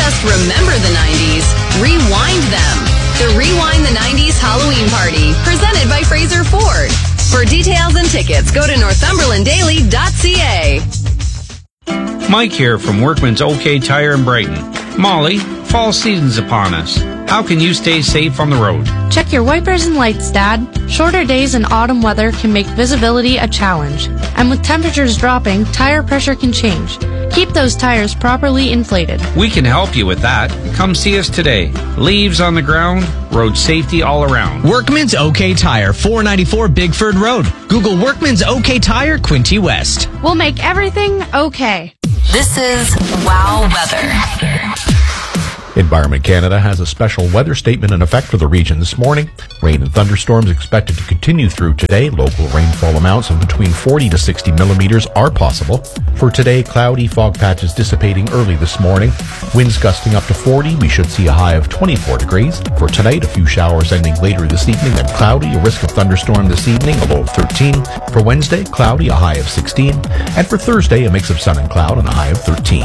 just remember the 90s, rewind them. The Rewind the 90s Halloween Party, presented by Fraser Ford. For details and tickets, go to northumberlanddaily.ca. Mike here from Workman's OK Tire in Brighton. Molly, fall season's upon us. How can you stay safe on the road? Check your wipers and lights, Dad. Shorter days and autumn weather can make visibility a challenge. And with temperatures dropping, tire pressure can change. Keep those tires properly inflated. We can help you with that. Come see us today. Leaves on the ground, road safety all around. Workman's OK Tire, 494 Bigford Road. Google Workman's OK Tire, Quinte West. We'll make everything okay. This is Wow Weather. Environment Canada has a special weather statement in effect for the region this morning. Rain and thunderstorms expected to continue through today. Local rainfall amounts of between 40 to 60 millimeters are possible. For today, cloudy, fog patches dissipating early this morning. Winds gusting up to 40. We should see a high of 24 degrees. For tonight, a few showers ending later this evening, then cloudy, a risk of thunderstorm this evening, a low of 13. For Wednesday, cloudy, a high of 16. And for Thursday, a mix of sun and cloud and a high of 13.